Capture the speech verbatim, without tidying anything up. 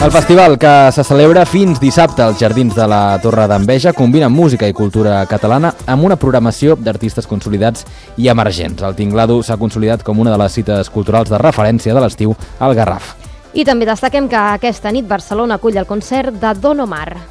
El festival, que se celebra fins dissabte als Jardins de la Torre d'Enveja, combina música i cultura catalana amb una programació d'artistes consolidats i emergents. El Tinglado s'ha consolidat com una de les cites culturals de referència de l'estiu al Garraf. I també destaquem que aquesta nit Barcelona acull el concert de Don Omar.